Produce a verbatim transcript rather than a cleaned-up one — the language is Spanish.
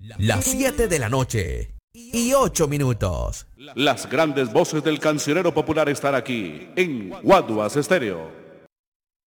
Las siete de la noche y ocho minutos. Las grandes voces del cancionero popular están aquí en Guaduas Estéreo.